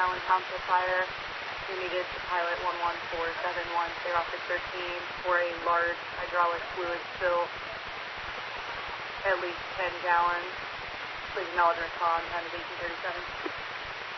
Island Township Fire. We needed to pilot 11471 clear off the 13 for a large hydraulic fluid spill, at least 10 gallons. Please acknowledge response, time is 1837.